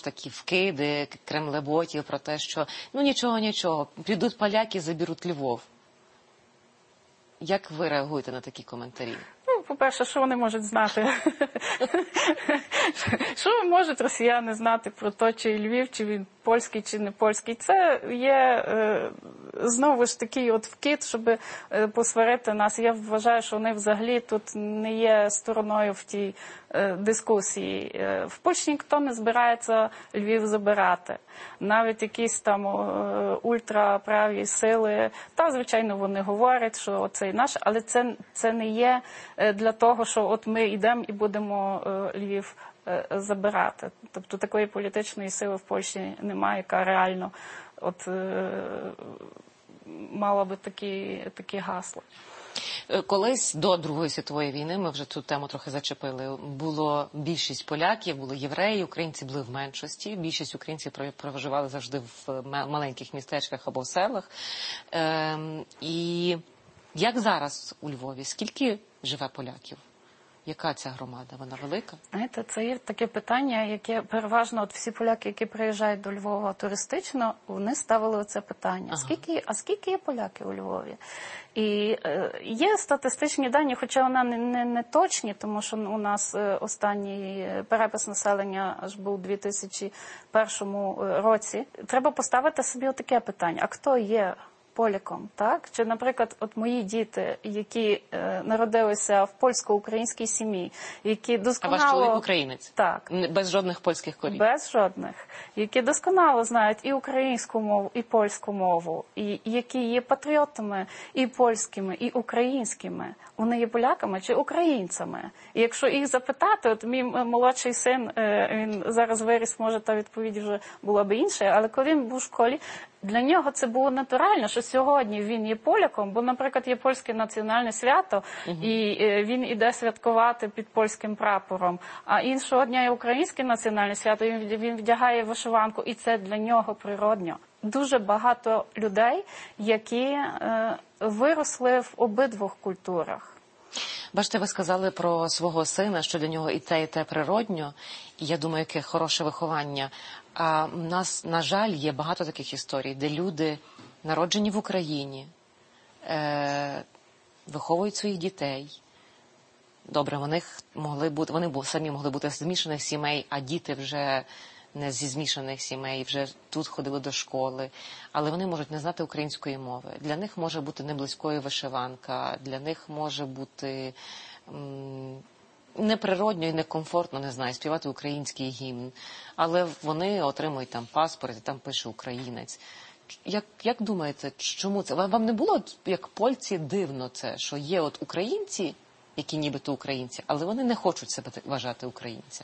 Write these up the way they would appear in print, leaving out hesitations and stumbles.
такі вкиди кремлеботів про те, що ну нічого, прийдуть поляки, заберуть Львов. Як ви реагуєте на такі коментарі? Ну, по-перше, що вони можуть знати? Що можуть росіяни знати про те, чи Львів, чи він польський, чи не польський? Це є знову ж такий от вкид, щоб посварити нас. Я вважаю, що вони взагалі тут не є стороною в тій дискусії. В Польщі ніхто не збирається Львів забирати. Навіть якісь там ультраправі сили, та, звичайно, вони говорять, що це наше, але це не є для того, що от ми йдемо і будемо Львів забирати. Тобто такої політичної сили в Польщі немає, яка реально от мала би такі гасла. Колись до Другої світової війни, ми вже цю тему трохи зачепили, було більшість поляків, були євреї, українці були в меншості, більшість українців проживали завжди в маленьких містечках або в селах. І як зараз у Львові? Скільки живе поляків? Яка ця громада? Вона велика? Знаєте, це є таке питання, яке переважно от всі поляки, які приїжджають до Львова туристично, вони ставили це питання. А скільки є поляків у Львові? І є статистичні дані, хоча вона не точні, тому що у нас останній перепис населення аж був у 2001 році. Треба поставити собі отаке питання. А хто є поляком, так? Чи, наприклад, от мої діти, які народилися в польсько-українській сім'ї, які досконало... А ваш чоловік українець? Так. Без жодних польських корінь? Без жодних. Які досконало знають і українську мову, і польську мову, і які є патріотами і польськими, і українськими. Вони є поляками чи українцями? І якщо їх запитати, от мій молодший син, він зараз виріс, може, та відповідь вже була б інша, але коли він був в школі, для нього це було натурально, що сьогодні він є поляком, бо, наприклад, є польське національне свято, і він іде святкувати під польським прапором, а іншого дня є українське національне свято, і він вдягає вишиванку, і це для нього природньо. Дуже багато людей, які виросли в обидвох культурах. Бачите, ви сказали про свого сина, що для нього і те природньо, і я думаю, яке хороше виховання. А в нас, на жаль, є багато таких історій, де люди, народжені в Україні, виховують своїх дітей. Добре, вони самі могли бути з змішаних сімей, а діти вже не зі змішаних сімей, вже тут ходили до школи, але вони можуть не знати української мови. Для них може бути неблизькою вишиванка, для них може бути неприродньо і некомфортно, не знаю, співати український гімн, але вони отримують там паспорт, і там пише українець. Як думаєте, чому це? Вам не було, як польці, дивно це, що є от українці, які нібито українці, але вони не хочуть себе вважати українцями?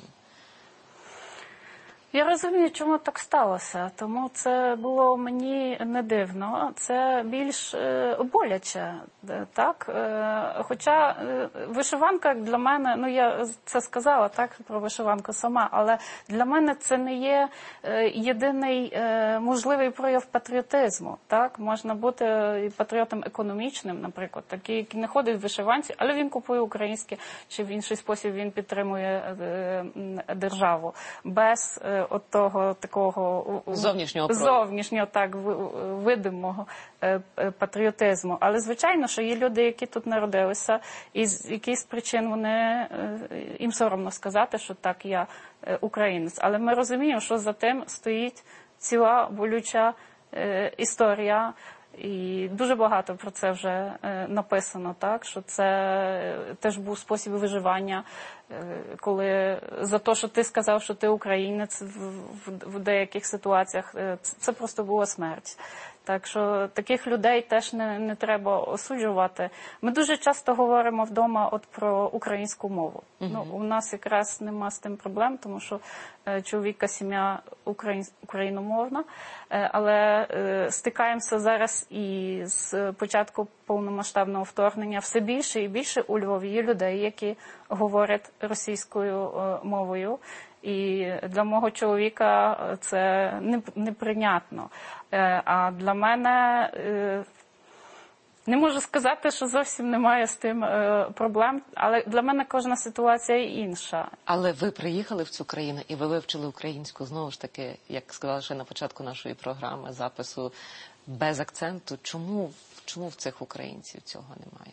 Я розумію, чому так сталося, тому це було мені не дивно, це більш боляче, так? Хоча вишиванка для мене, ну я це сказала, так, про вишиванку сама, але для мене це не є єдиний можливий прояв патріотизму, так? Можна бути і патріотом економічним, наприклад, такий, який не ходить в вишиванці, але він купує українське, чи в інший спосіб він підтримує державу, без от того такого зовнішнього так видимого патріотизму. Але звичайно, що є люди, які тут народилися, і з якихось причин їм соромно сказати, що так, я українець. Але ми розуміємо, що за тим стоїть ціла болюча історія. І дуже багато про це вже написано, так, що це теж був спосіб виживання, коли за те, що ти сказав, що ти українець в деяких ситуаціях, це просто була смерть. Так що таких людей теж не треба осуджувати. Ми дуже часто говоримо вдома от про українську мову. Ну, у нас якраз нема з тим проблем, тому що чоловіка сім'я україномовна, але стикаємося зараз і з початку повномасштабного вторгнення все більше і більше у Львові є людей, які говорять російською мовою. І для мого чоловіка це неприйнятно. А для мене Не можу сказати, що зовсім немає з тим проблем, але для мене кожна ситуація інша. Але ви приїхали в цю країну і ви вивчили українську, знову ж таки, як сказала ще на початку нашої програми, запису, без акценту. Чому в цих українців цього немає?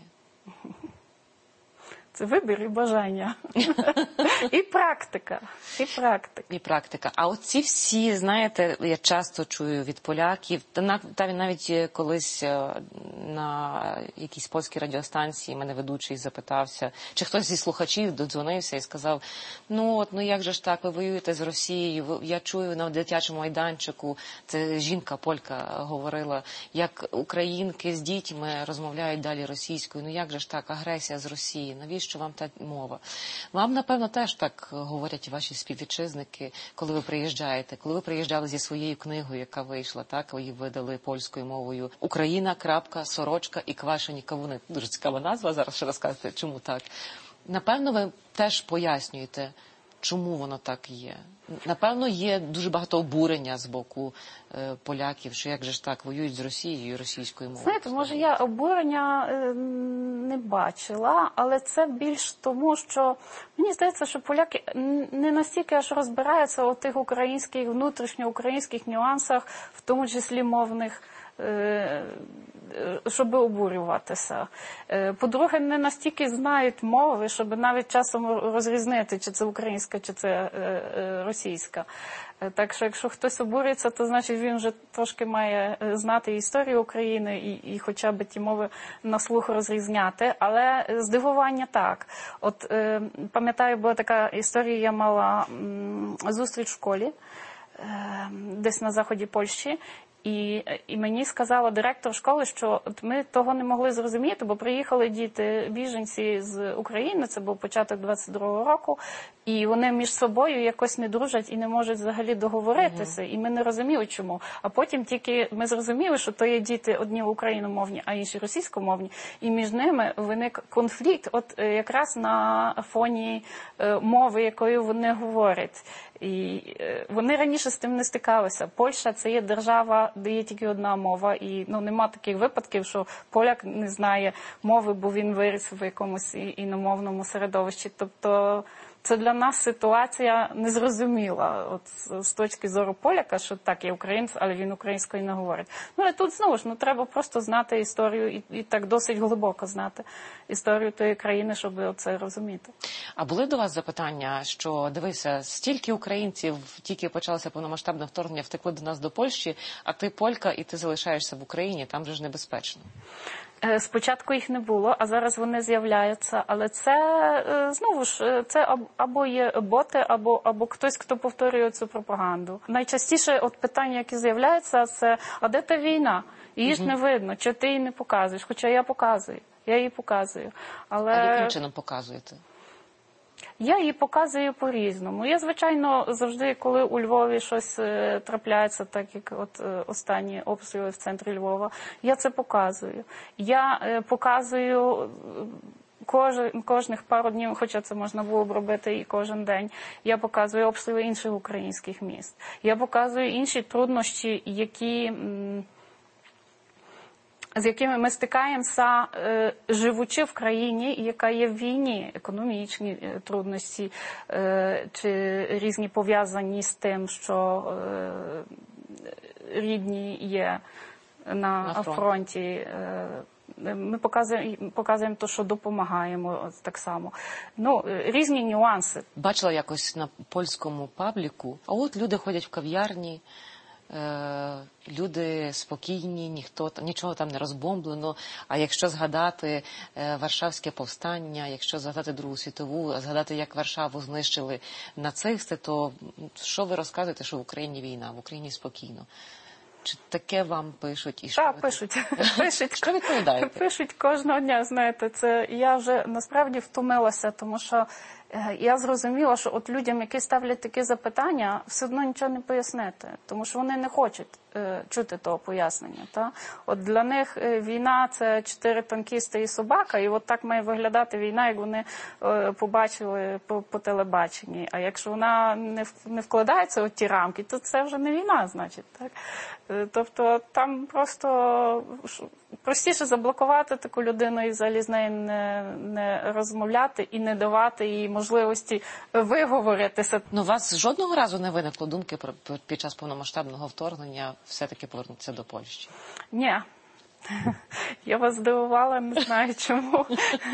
Це вибір і бажання. І практика. І практика. А оці всі, знаєте, я часто чую від поляків, та навіть колись на якійсь польській радіостанції мене ведучий запитався, чи хтось зі слухачів додзвонився і сказав, ну як же ж так, ви воюєте з Росією, я чую на дитячому майданчику, це жінка полька говорила, як українки з дітьми розмовляють далі російською, ну як же ж так, агресія з Росії, навіщо вам та мова? Вам, напевно, теж так говорять ваші співвітчизники, коли ви приїжджаєте. Коли ви приїжджали зі своєю книгою, яка вийшла, так, її видали польською мовою. Україна, крапка, сорочка і квашені кавуни. Дуже цікава назва, зараз ще розкажете, чому так. Напевно, ви теж пояснюєте, чому воно так є. Напевно, є дуже багато обурення з боку поляків, що як же ж так, воюють з Росією і російською мовою. Знаєте, може я обурення не бачила, але це більш тому, що мені здається, що поляки не настільки аж розбираються у тих українських, внутрішньоукраїнських нюансах, в тому числі мовних, щоб обурюватися. По-друге, не настільки знають мови, щоб навіть часом розрізнити, чи це українська, чи це російська. Так що, якщо хтось обурюється, то значить він вже трошки має знати історію України і хоча б ті мови на слух розрізняти. Але здивування так. От пам'ятаю, була така історія, я мала зустріч в школі, десь на заході Польщі. І мені сказала директор школи, що ми того не могли зрозуміти, бо приїхали діти, біженці з України, це був початок 22-го року, і вони між собою якось не дружать і не можуть взагалі договоритися, і ми не розуміли чому. А потім тільки ми зрозуміли, що то є діти одні україномовні, а інші російськомовні, і між ними виник конфлікт, от якраз на фоні мови, якою вони говорять. І вони раніше з тим не стикалися. Польща – це є держава, де є тільки одна мова, і нема таких випадків, що поляк не знає мови, бо він виріс в якомусь іномовному середовищі. Тобто це для нас ситуація незрозуміла. От з точки зору поляка, що так, є українець, але він українською не говорить. Ну і тут знову ж, треба просто знати історію і так досить глибоко знати історію тої країни, щоб це розуміти. А були до вас запитання, що, дивися, стільки українців, тільки почалося повномасштабне вторгнення, втекли до нас до Польщі, а ти полька і ти залишаєшся в Україні, там же ж небезпечно. Спочатку їх не було, а зараз вони з'являються. Але це, знову ж, це або є боти, або хтось, хто повторює цю пропаганду. Найчастіше от питання, які з'являються, це, а де та війна? Її ж не видно, чи ти її не показуєш? Хоча я її показую. А яким чином показуєте? Я її показую по-різному. Я, звичайно, завжди, коли у Львові щось трапляється, так як от останні обстріли в центрі Львова, я це показую. Я показую кожних пару днів, хоча це можна було б робити і кожен день, я показую обстріли інших українських міст. Я показую інші труднощі, з якими ми стикаємося, живучи в країні, яка є в війні, економічні трудності, чи різні пов'язані з тим, що рідні є на фронті. Ми показуємо те, що допомагаємо так само. Різні нюанси. Бачила якось на польському пабліку, а от люди ходять в кав'ярні, люди спокійні, нічого там не розбомблено. А якщо згадати Варшавське повстання, якщо згадати Другу світову, згадати, як Варшаву знищили нацисти, то що ви розказуєте, що в Україні війна, в Україні спокійно? Чи таке вам пишуть? І що так, пишуть. Що відповідаєте? Пишуть кожного дня, знаєте. Я вже насправді втомилася, тому що я зрозуміла, що от людям, які ставлять такі запитання, все одно нічого не пояснити, тому що вони не хочуть чути того пояснення. Та? От для них війна – це 4 танкісти і собака, і от так має виглядати війна, як вони побачили по телебаченні. А якщо вона не вкладається в ті рамки, то це вже не війна, значить. Так? Тобто там просто простіше заблокувати таку людину і взагалі з нею не розмовляти і не давати їй можливості виговоритися. Ну, у вас жодного разу не виникло думки під час повномасштабного вторгнення все-таки повернутися до Польщі? Ні. Я вас здивувала, не знаю чому.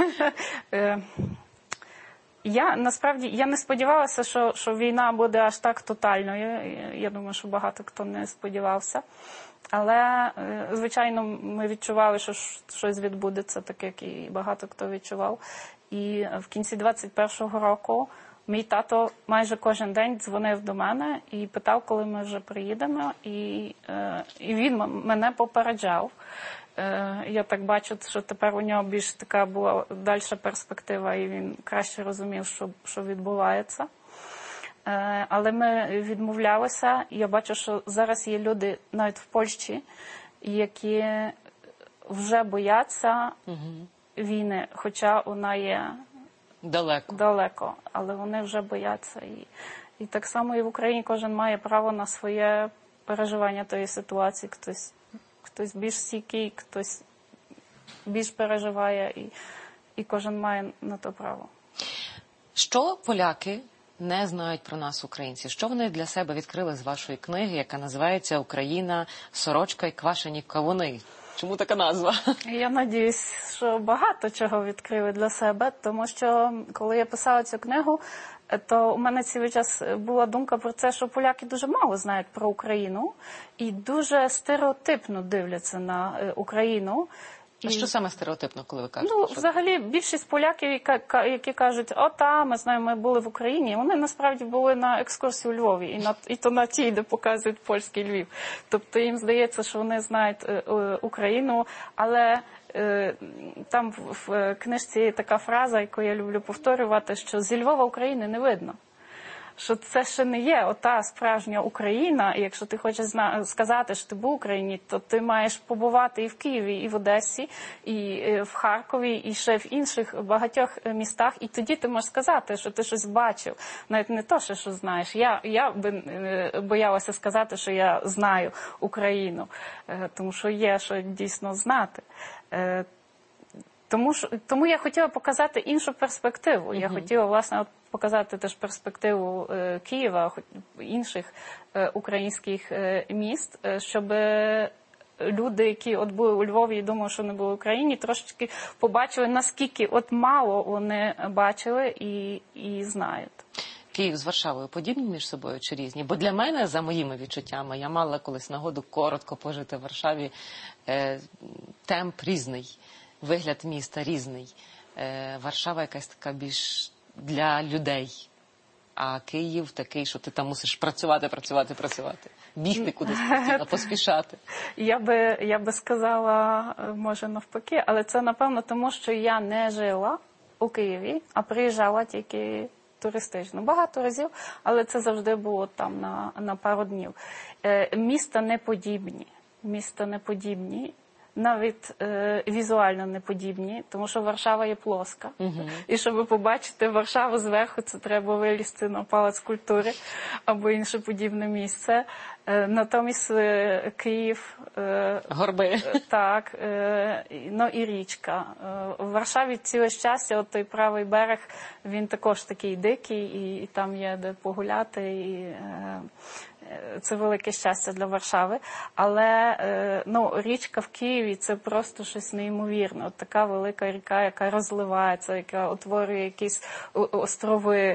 Я не сподівалася, що війна буде аж так тотальною. Я думаю, що багато хто не сподівався. Але, звичайно, ми відчували, що щось відбудеться, так як і багато хто відчував. І в кінці 21-го року мій тато майже кожен день дзвонив до мене і питав, коли ми вже приїдемо. І він мене попереджав. Я так бачу, що тепер у нього більш така була дальша перспектива, і він краще розумів, що відбувається. Але ми відмовлялися. Я бачу, що зараз є люди навіть в Польщі, які вже бояться війни, хоча вона є далеко, але вони вже бояться. І так само і в Україні кожен має право на своє переживання тої ситуації. Хтось більш стійкий, хтось більш переживає, і кожен має на то право. Що поляки не знають про нас, українців? Що вони для себе відкрили з вашої книги, яка називається «Україна, сорочка і квашені кавуни»? Чому така назва? Я надіюсь, що багато чого відкрили для себе, тому що коли я писала цю книгу, то у мене цілий час була думка про це, що поляки дуже мало знають про Україну і дуже стереотипно дивляться на Україну. А що саме стереотипно, коли ви кажете? Ну, взагалі, більшість поляків, які кажуть, ми знаємо, ми були в Україні, вони насправді були на екскурсії у Львові, і то на тій, де показують польський Львів. Тобто їм здається, що вони знають Україну, але там в книжці є така фраза, яку я люблю повторювати, що зі Львова України не видно. Що це ще не є ота справжня Україна, і якщо ти хочеш сказати, що ти був в Україні, то ти маєш побувати і в Києві, і в Одесі, і в Харкові, і ще в інших багатьох містах, і тоді ти можеш сказати, що ти щось бачив. Навіть не то, що знаєш. Я би боялася сказати, що я знаю Україну, тому що є що дійсно знати. Тому я хотіла показати іншу перспективу. Я хотіла, власне, показати теж перспективу Києва, інших українських міст, щоб люди, які от були у Львові і думали, що не були в Україні, трошечки побачили, наскільки от мало вони бачили і знають. Київ з Варшавою подібні між собою чи різні? Бо для мене, за моїми відчуттями, я мала колись нагоду коротко пожити в Варшаві, темп різний, вигляд міста різний. Варшава якась така більш для людей, а Київ такий, що ти там мусиш працювати. Бігти кудись постійно, поспішати. Я би сказала, може навпаки, але це, напевно, тому, що я не жила у Києві, а приїжджала тільки туристично. Багато разів, але це завжди було там на пару днів. Міста не подібні. Навіть візуально не подібні, тому що Варшава є плоска. І щоб побачити Варшаву зверху, це треба вилізти на Палац культури або інше подібне місце. Натомість Київ... Горби. Так, ну і річка. В Варшаві ціле щастя, от той правий берег, він також такий дикий, і там є де погуляти, і... Це велике щастя для Варшави, але річка в Києві – це просто щось неймовірне. От така велика ріка, яка розливається, яка утворює якісь острови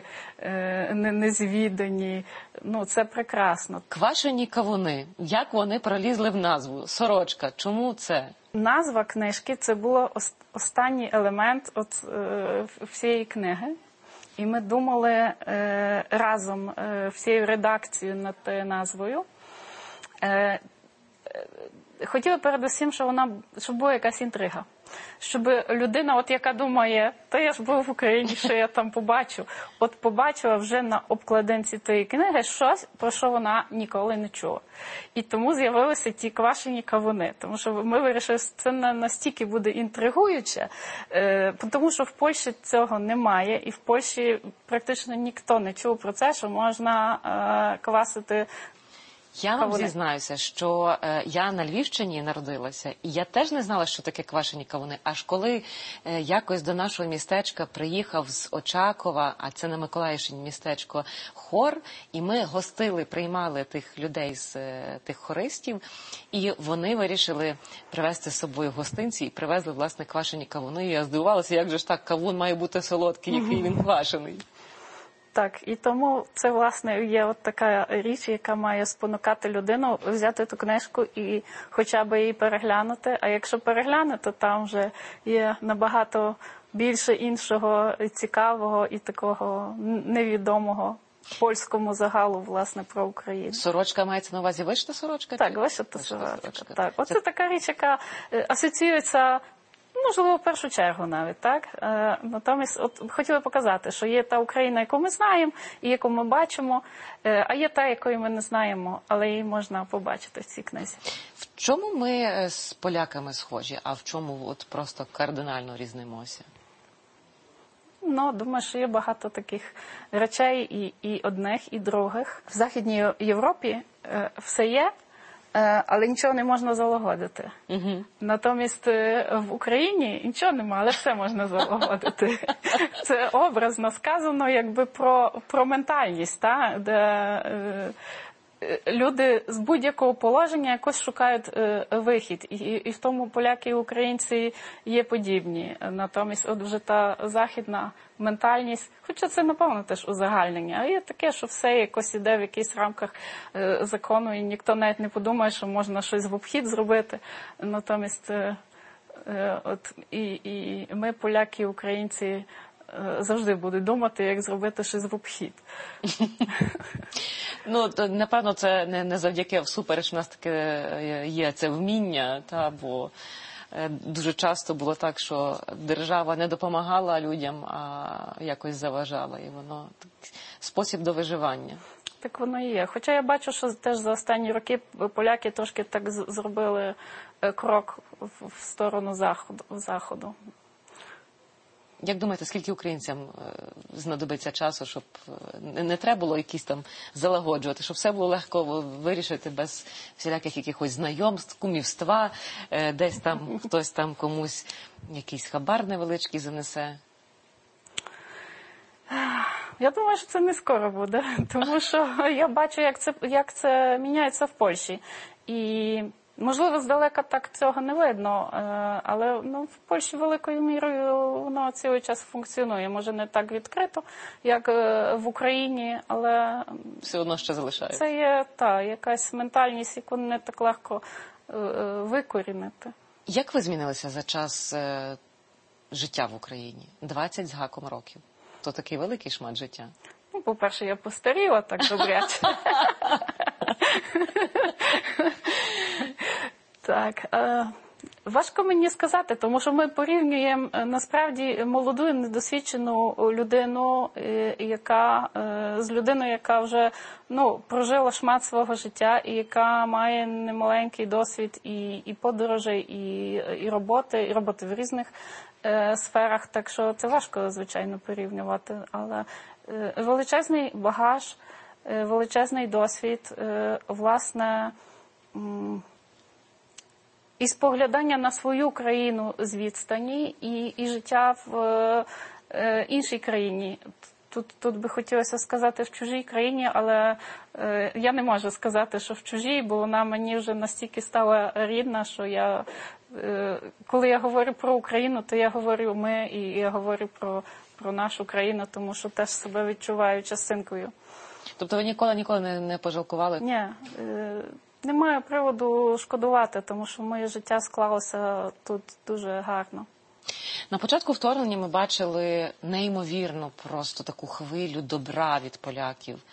незвідані. Це прекрасно. Квашені кавуни. Як вони пролізли в назву? Сорочка. Чому це? Назва книжки – це був останній елемент всієї книги. І ми думали разом всією редакцією над назвою. Хотіли передусім, щоб була якась інтрига. Щоб людина, от яка думає, та я ж був в Україні, що я там побачу, от побачила вже на обкладинці тієї книги щось, про що вона ніколи не чула. І тому з'явилися ті квашені кавуни. Тому що ми вирішили, що це настільки буде інтригуюче, тому що в Польщі цього немає, і в Польщі практично ніхто не чув про це, що можна квасити. Я вам зізнаюся, що я на Львівщині народилася, і я теж не знала, що таке квашені кавуни. Аж коли якось до нашого містечка приїхав з Очакова, а це на Миколаївщині містечко, хор, і ми гостили, приймали тих людей з тих хористів, і вони вирішили привезти з собою гостинці і привезли, власне, квашені кавуни. І я здивувалася, як же ж так, кавун має бути солодкий, який він квашений. Так, і тому це, власне, є от така річ, яка має спонукати людину взяти ту книжку і хоча б її переглянути. А якщо перегляне, то там вже є набагато більше іншого цікавого і такого невідомого польському загалу, власне, про Україну. Сорочка мається на увазі вишита сорочка? Так, вишита сорочка. Так. Оце така річ, яка асоціюється, можливо, в першу чергу навіть, так? Натомість, от хотіла показати, що є та Україна, яку ми знаємо і яку ми бачимо, а є та, якої ми не знаємо, але її можна побачити в цій книзі. В чому ми з поляками схожі, а в чому от просто кардинально різнимося? Ну, думаю, що є багато таких речей і одних, і других. В Західній Європі все є, але нічого не можна залагодити. Натомість в Україні нічого немає, але все можна залагодити. Це образно сказано якби про ментальність, та? Де люди з будь-якого положення якось шукають вихід. І в тому поляки і українці є подібні. Натомість от вже та західна ментальність, хоча це, напевно, теж узагальнення, а є таке, що все якось іде в якихось рамках закону, і ніхто навіть не подумає, що можна щось в обхід зробити. Натомість от і ми, поляки і українці, завжди будуть думати, як зробити щось в обхід. Ну, напевно, це не завдяки всупереч у нас таке є це вміння, бо дуже часто було так, що держава не допомагала людям, а якось заважала, і воно спосіб до виживання. Так воно і є. Хоча я бачу, що теж за останні роки поляки трошки так зробили крок в сторону заходу. Як думаєте, скільки українцям знадобиться часу, щоб не треба було якісь там залагоджувати, щоб все було легко вирішити без всіляких якихось знайомств, кумівства, десь там хтось там комусь якийсь хабар невеличкий занесе? Я думаю, що це не скоро буде, тому що я бачу, як це міняється в Польщі. І можливо, здалека так цього не видно, але в Польщі великою мірою воно цілий час функціонує. Може, не так відкрито, як в Україні, але все одно ще залишається. Це є якась ментальність, яку не так легко викорінити. Як ви змінилися за час життя в Україні? 20 з гаком років. То такий великий шмат життя. Ну, по-перше, я постаріла так добряче. Так, важко мені сказати, тому що ми порівнюємо насправді молоду і недосвідчену людину, з людиною, яка вже прожила шмат свого життя і яка має немаленький досвід і подорожей, і роботи в різних сферах. Так що це важко, звичайно, порівнювати, але величезний багаж, величезний досвід, власне, і споглядання на свою країну з відстані, і життя в іншій країні. Тут би хотілося сказати в чужій країні, але я не можу сказати, що в чужій, бо вона мені вже настільки стала рідна, що коли я говорю про Україну, то я говорю ми, і я говорю про нашу країну, тому що теж себе відчуваю частинкою. Тобто ви ніколи не пожалкували? Ні, немає приводу шкодувати, тому що моє життя склалося тут дуже гарно. На початку вторгнення ми бачили неймовірну просто таку хвилю добра від поляків.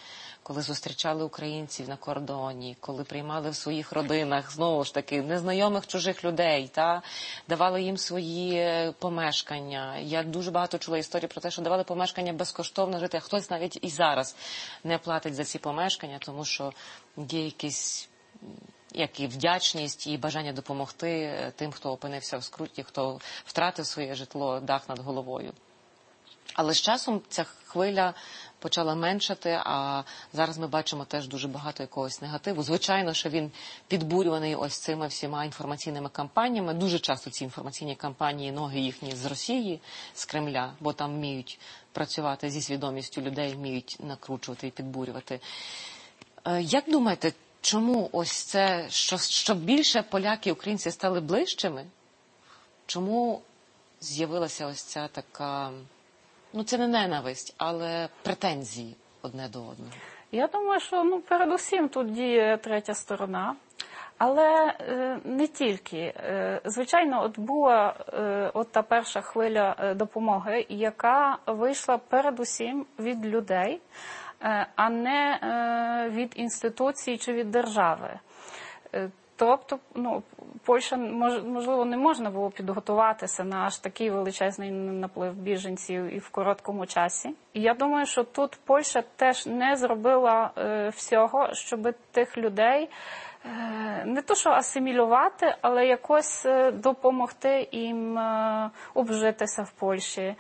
коли зустрічали українців на кордоні, коли приймали в своїх родинах, знову ж таки, незнайомих чужих людей, давали їм свої помешкання. Я дуже багато чула історій про те, що давали помешкання безкоштовно жити, а хтось навіть і зараз не платить за ці помешкання, тому що є якісь як і вдячність, і бажання допомогти тим, хто опинився в скруті, хто втратив своє житло, дах над головою. Але з часом ця хвиля почала меншати, а зараз ми бачимо теж дуже багато якогось негативу. Звичайно, що він підбурюваний ось цими всіма інформаційними кампаніями. Дуже часто ці інформаційні кампанії, ноги їхні з Росії, з Кремля, бо там вміють працювати зі свідомістю людей, вміють накручувати і підбурювати. Як думаєте, чому ось це, що більше поляки і українці стали ближчими? Чому з'явилася ось ця така, це не ненависть, але претензії одне до одного? Я думаю, що передусім тут діє третя сторона. Але не тільки. Звичайно, була та перша хвиля допомоги, яка вийшла передусім від людей, а не від інституцій чи від держави. Тобто, Польща, можливо, не можна було підготуватися на аж такий величезний наплив біженців і в короткому часі. І я думаю, що тут Польща теж не зробила всього, щоб тих людей не то що асимілювати, але якось допомогти їм обжитися в Польщі,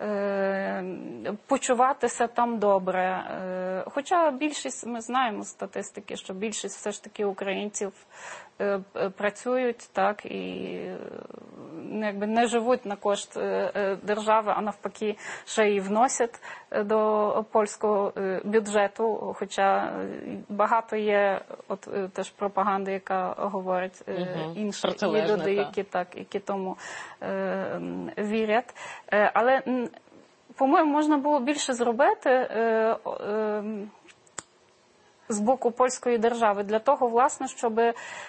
почуватися там добре. Хоча більшість, ми знаємо з статистики, що більшість все ж таки українців працюють, так, і не живуть на кошт держави, а навпаки ще й вносять до польського бюджету, хоча багато є теж пропаганди, яка говорить інші люди, які тому вірять. Але, по-моєму, можна було більше зробити з боку польської держави для того, власне, щоб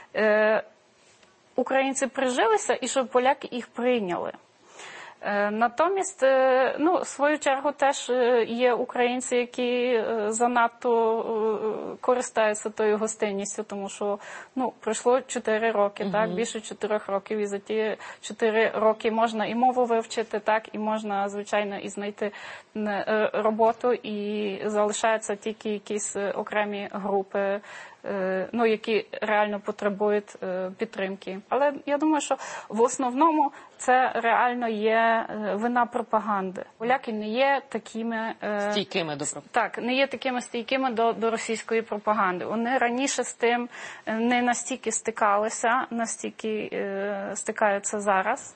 українці прижилися і щоб поляки їх прийняли. Натомість, в свою чергу, теж є українці, які занадто користаються тою гостинністю, тому що, пройшло 4 роки, так, більше 4 років, і за ті 4 роки можна і мову вивчити, так, і можна, звичайно, і знайти роботу, і залишаються тільки якісь окремі групи, які реально потребують підтримки. Але я думаю, що в основному це реально є вина пропаганди. Поляки не є такими стійкими до пропаганди. Так, не є такими стійкими до російської пропаганди. Вони раніше з тим не настільки стикалися, настільки стикаються зараз.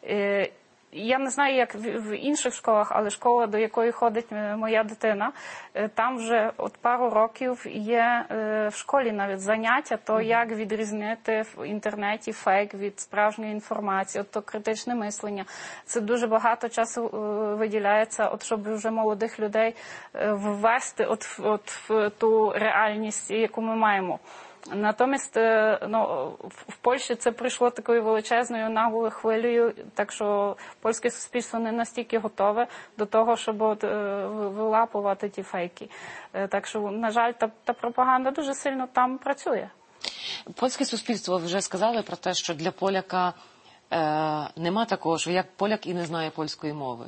Я не знаю, як в інших школах, але школа, до якої ходить моя дитина, там вже пару років є в школі навіть заняття, то як відрізнити в інтернеті фейк від справжньої інформації, то критичне мислення. Це дуже багато часу виділяється, щоб вже молодих людей ввести в ту реальність, яку ми маємо. Натомість, в Польщі це прийшло такою величезною наглою хвилею, так що польське суспільство не настільки готове до того, щоб вилапувати ті фейки. Так що, на жаль, та пропаганда дуже сильно там працює. Польське суспільство вже сказали про те, що для поляка нема такого, що як поляк і не знає польської мови.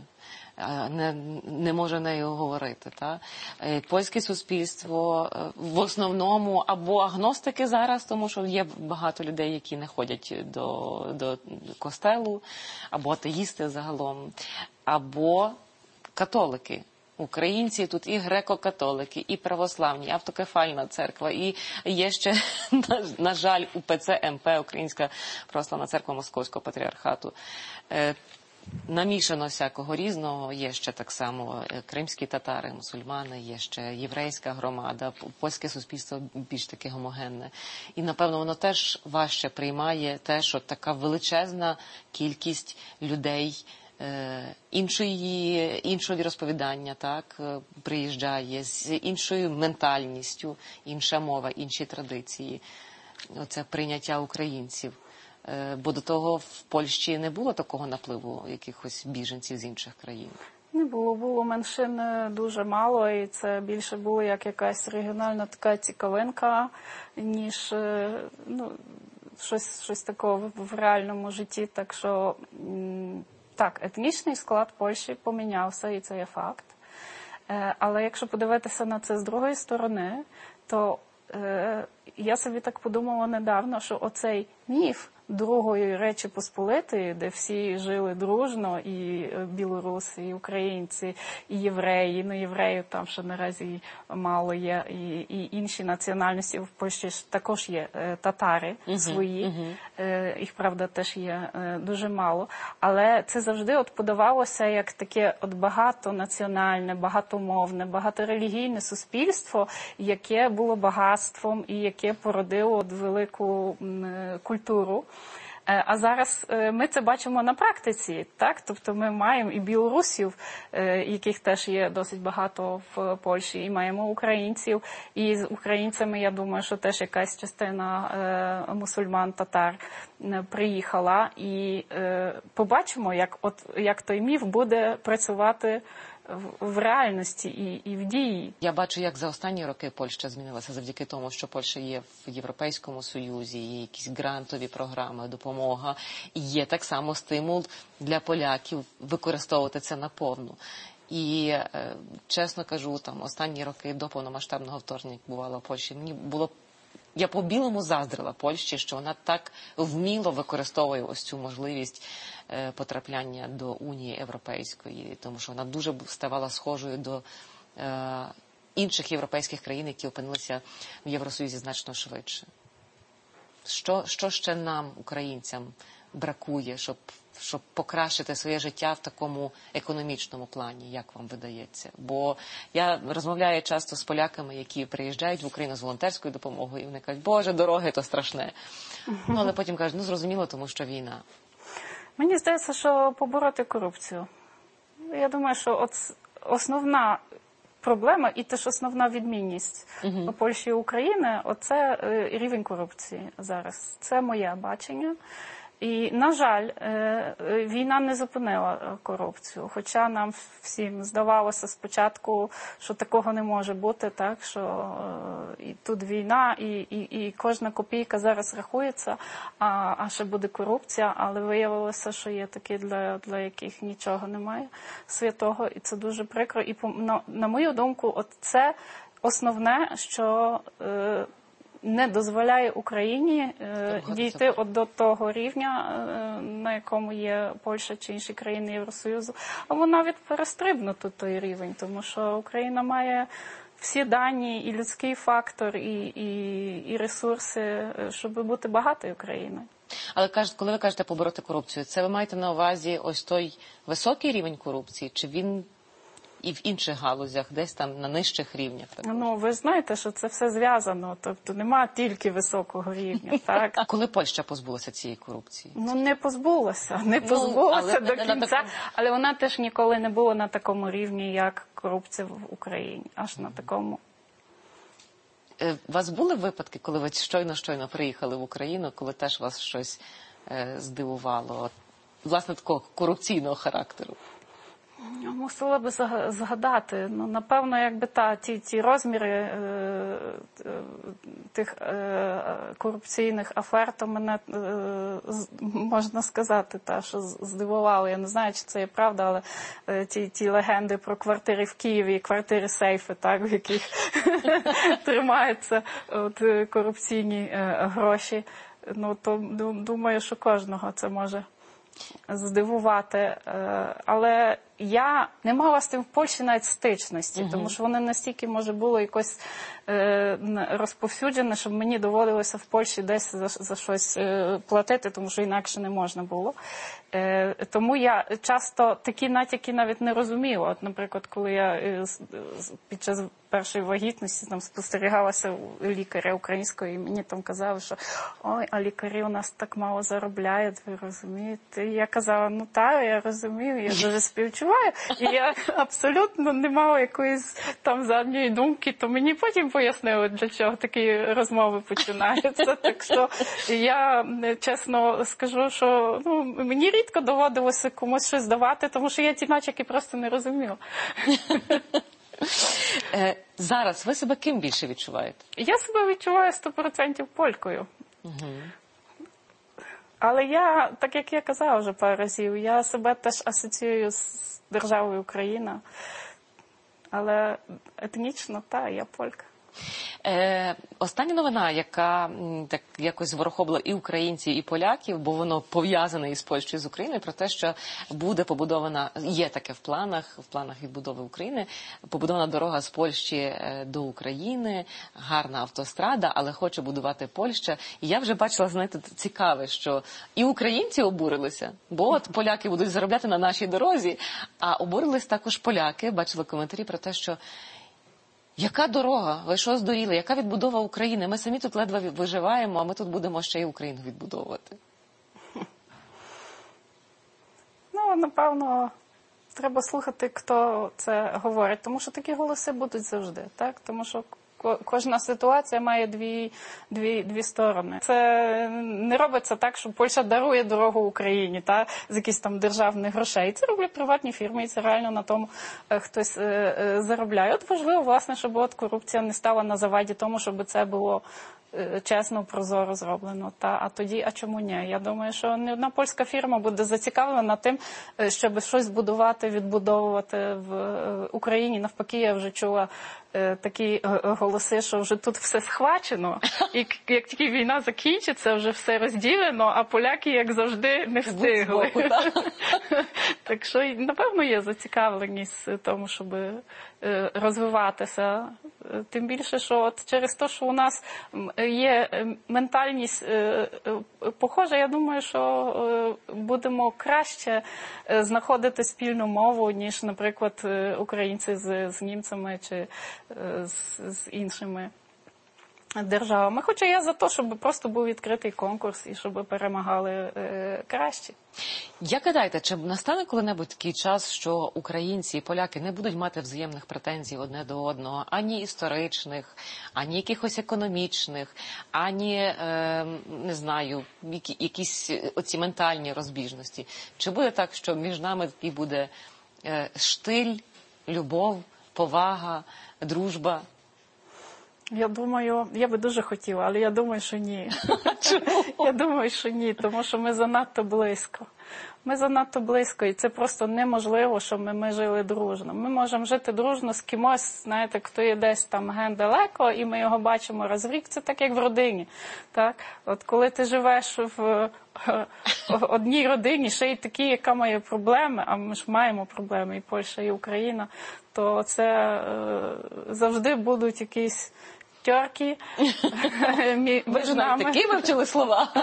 Не може нею говорити. Польське суспільство в основному або агностики зараз, тому що є багато людей, які не ходять до костелу, або атеїсти загалом, або католики. Українці тут і греко-католики, і православні, і автокефальна церква, і є ще, на жаль, УПЦ МП, Українська православна церква Московського патріархату. Намішано всякого різного, є ще так само кримські татари, мусульмани, є ще єврейська громада, польське суспільство більш таке гомогенне. І, напевно, воно теж важче приймає те, що така величезна кількість людей іншого віросповідання, так, приїжджає, з іншою ментальністю, інша мова, інші традиції. Оце прийняття українців. Бо до того в Польщі не було такого напливу якихось біженців з інших країн. Не було, було меншин дуже мало, і це більше було як якась регіональна така цікавинка, ніж щось такого в реальному житті. Так що, так, етнічний склад Польщі помінявся, і це є факт. Але якщо подивитися на це з другої сторони, то я собі так подумала недавно, що оцей міф Другої Речі Посполитої, де всі жили дружно, і білоруси, і українці, і євреї. Ну, євреїв там ще наразі мало є, і інші національності в Польщі також є татари свої. Їх, правда, теж є дуже мало. Але це завжди от подавалося як таке от багатонаціональне, багатомовне, багаторелігійне суспільство, яке було багатством і яке породило от велику культуру. А зараз ми це бачимо на практиці, так? Тобто ми маємо і білорусів, яких теж є досить багато в Польщі, і маємо українців, і з українцями, я думаю, що теж якась частина мусульман, татар приїхала, і побачимо, як той міф буде працювати в реальності і в дії. Я бачу, як за останні роки Польща змінилася завдяки тому, що Польща є в Європейському Союзі, є якісь грантові програми, допомога. І є так само стимул для поляків використовувати це наповну. І, чесно кажу, там останні роки до повномасштабного вторгнення, як бувало в Польщі, я по-білому заздрила Польщі, що вона так вміло використовує ось цю можливість потрапляння до Унії Європейської, тому що вона дуже ставала схожою до інших європейських країн, які опинилися в Євросоюзі значно швидше. Що ще нам, українцям, бракує, щоб покращити своє життя в такому економічному плані, як вам видається? Бо я розмовляю часто з поляками, які приїжджають в Україну з волонтерською допомогою, і вони кажуть, Боже, дороги, то страшне. Але потім кажуть, зрозуміло, тому що війна. Мені здається, що побороти корупцію. Я думаю, що основна проблема і теж основна відмінність Польщі і України – оце рівень корупції зараз. Це моє бачення. І, на жаль, війна не зупинила корупцію, хоча нам всім здавалося спочатку, що такого не може бути, так, що і тут війна, і кожна копійка зараз рахується, а ще буде корупція, але виявилося, що є такі, для яких нічого немає святого, і це дуже прикро. І, на мою думку, от це основне, що не дозволяє Україні дійти до того рівня, на якому є Польща чи інші країни Євросоюзу, або навіть перестрибнути той рівень, тому що Україна має всі дані, і людський фактор, і ресурси, щоб бути багатою країною. Але коли ви кажете побороти корупцію, це ви маєте на увазі ось той високий рівень корупції, чи він і в інших галузях, десь там на нижчих рівнях? Ну, ви знаєте, що це все зв'язано, тобто немає тільки високого рівня, так? А коли Польща позбулася цієї корупції? Ну, не позбулася до кінця, але вона теж ніколи не була на такому рівні, як корупція в Україні, аж на такому. У вас були випадки, коли ви щойно приїхали в Україну, коли теж вас щось здивувало, власне, такого корупційного характеру? Мусила би згадати. Ну, напевно, якби ті розміри тих корупційних афер, то мене, можна сказати, що здивували. Я не знаю, чи це є правда, але ті легенди про квартири в Києві, квартири-сейфи, так, в яких тримаються корупційні гроші. Ну, то думаю, що кожного це може здивувати, але я не мала з тим в Польщі навіть стичності, тому що вони настільки, може, було якось розповсюджене, щоб мені доводилося в Польщі десь за щось платити, тому що інакше не можна було. Тому я часто такі натяки навіть не розуміла. От, наприклад, коли я під час першої вагітності там спостерігалася у лікаря українського, і мені там казали, що ой, а лікарі у нас так мало заробляють, ви розумієте? І я казала, ну так, я розумію, я дуже співчуваю. І я абсолютно не мала якоїсь там задньої думки, то мені потім пояснили, для чого такі розмови починаються. Так що я чесно скажу, що мені рідко доводилося комусь щось давати, тому що я ті натяки просто не розуміла. Зараз ви себе ким більше відчуваєте? Я себе відчуваю 100% полькою. Але я, так як я казала вже пару разів, я себе теж асоціюю з державою Україна. Але етнічно, я полька. Остання новина, яка так якось зворохобила і українців, і поляків, бо воно пов'язане із Польщею, з Україною, про те, що буде побудована, є таке в планах відбудови України, побудована дорога з Польщі до України, гарна автострада, але хоче будувати Польща. І я вже бачила, знаєте, цікаве, що і українці обурилися, бо от поляки будуть заробляти на нашій дорозі, а обурились також поляки, бачила коментарі про те, що яка дорога? Ви що здуріли? Яка відбудова України? Ми самі тут ледве виживаємо, а ми тут будемо ще й Україну відбудовувати. Напевно, треба слухати, хто це говорить, тому що такі голоси будуть завжди, так? Тому що кожна ситуація має дві сторони. Це не робиться так, що Польща дарує дорогу Україні з якихось там державних грошей. Це роблять приватні фірми, і це реально на тому хтось заробляє. От важливо, власне, щоб корупція не стала на заваді тому, щоб це було чесно, прозоро зроблено. А тоді, а чому ні? Я думаю, що не одна польська фірма буде зацікавлена тим, щоб щось будувати, відбудовувати в Україні. Навпаки, я вже чула такі голоси, що вже тут все схвачено, і як тільки війна закінчиться, вже все розділено, а поляки, як завжди, не встигли. Так що, напевно, є зацікавленість в тому, щоб розвиватися. Тим більше, що от через те, що у нас є ментальність похожа, я думаю, що будемо краще знаходити спільну мову, ніж, наприклад, українці з німцями чи з іншими державами. Хоча я за те, щоб просто був відкритий конкурс і щоб перемагали кращі. Як гадаєте, чи настане коли-небудь такий час, що українці і поляки не будуть мати взаємних претензій одне до одного, ані історичних, ані якихось економічних, ані, не знаю, якісь оці ментальні розбіжності? Чи буде так, що між нами такий буде штиль, любов, повага, дружба? Я думаю, я би дуже хотіла, але я думаю, що ні. Чому? Я думаю, що ні, тому що ми занадто близько. Ми занадто близько, і це просто неможливо, щоб ми жили дружно. Ми можемо жити дружно з кимось, знаєте, хто є десь там ген далеко, і ми його бачимо раз в рік. Це так, як в родині. Так? От коли ти живеш в одній родині, ще й такі, яка має проблеми, а ми ж маємо проблеми, і Польща, і Україна, то це завжди будуть якісь терки між нами. Такі вивчили слова.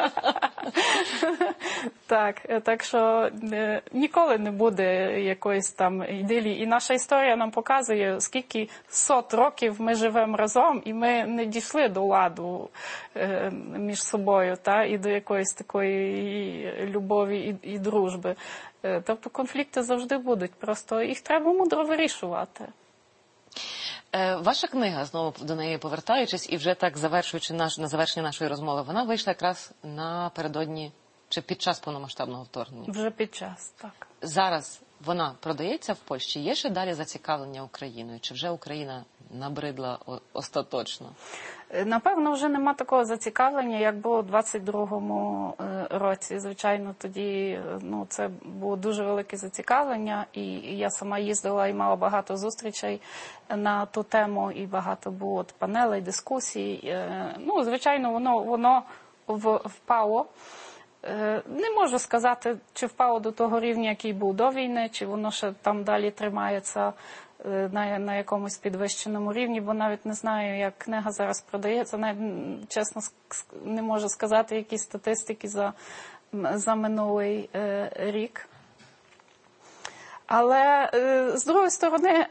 Так що ніколи не буде якоїсь там ідилії. І наша історія нам показує, скільки 100 років ми живемо разом, і ми не дійшли до ладу між собою, і до якоїсь такої любові і дружби. Тобто конфлікти завжди будуть, просто їх треба мудро вирішувати. Ваша книга, знову до неї повертаючись, і вже так завершуючи на завершення нашої розмови, вона вийшла якраз напередодні, чи під час повномасштабного вторгнення? Вже під час, так. Зараз вона продається в Польщі? Є ще далі зацікавлення Україною? Чи вже Україна набридла остаточно? Напевно, вже нема такого зацікавлення, як було у 22-му році. Звичайно, тоді це було дуже велике зацікавлення, і я сама їздила і мала багато зустрічей на ту тему, і багато було панелей, дискусій. Звичайно, воно впало. Не можу сказати, чи впало до того рівня, який був до війни, чи воно ще там далі тримається на якомусь підвищеному рівні, бо навіть не знаю, як книга зараз продається, навіть чесно не можу сказати якісь статистики за минулий рік. Але, з другої сторони,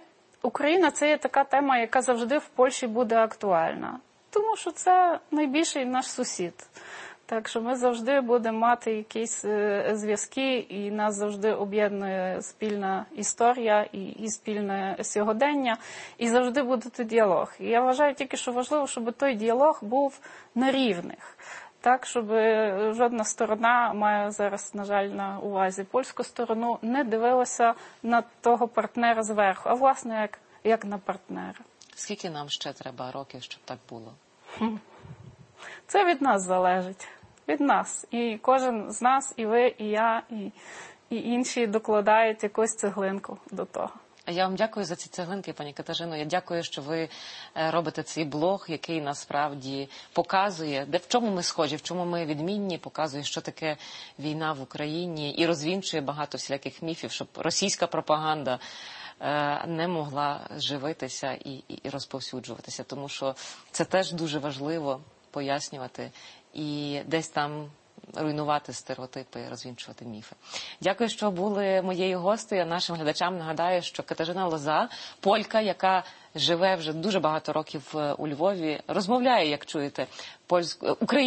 Україна – це є така тема, яка завжди в Польщі буде актуальна. Тому що це найбільший наш сусід. Так що ми завжди будемо мати якісь зв'язки, і нас завжди об'єднує спільна історія і спільне сьогодення, і завжди буде діалог. І я вважаю тільки, що важливо, щоб той діалог був на рівних. Так, щоб жодна сторона, має зараз, на жаль, на увазі польську сторону, не дивилася на того партнера зверху, а власне як на партнера. Скільки нам ще треба років, щоб так було? Це від нас залежить. Від нас. І кожен з нас, і ви, і я, і інші докладають якусь цеглинку до того. Я вам дякую за ці цеглинки, пані Катерино. Я дякую, що ви робите цей блог, який насправді показує, в чому ми схожі, в чому ми відмінні, показує, що таке війна в Україні, і розвінчує багато всіляких міфів, щоб російська пропаганда не могла живитися і розповсюджуватися. Тому що це теж дуже важливо пояснювати і десь там руйнувати стереотипи, розвінчувати міфи. Дякую, що були моєю гостею. Нашим глядачам нагадаю, що Катерина Лоза, полька, яка живе вже дуже багато років у Львові, розмовляє, як чуєте, українською.